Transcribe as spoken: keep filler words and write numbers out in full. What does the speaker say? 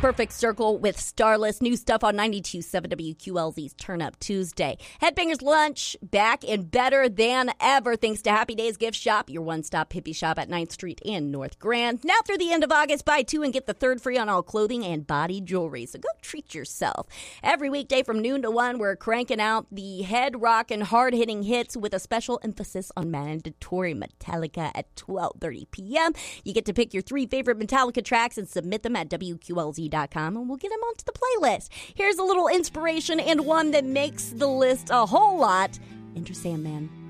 Perfect Circle with Starless. New stuff on ninety-two point seven W Q L Z's Turn Up Tuesday. Headbangers Lunch back and better than ever thanks to Happy Days Gift Shop, your one-stop hippie shop at ninth Street and North Grand. Now through the end of August, buy two and get the third free on all clothing and body jewelry. So go treat yourself. Every weekday from noon to one, we're cranking out the head rock and hard-hitting hits with a special emphasis on mandatory Metallica at twelve thirty p.m. You get to pick your three favorite Metallica tracks and submit them at W Q L Z dot com, and we'll get them onto the playlist. Here's a little inspiration and one that makes the list a whole lot. Enter Sandman.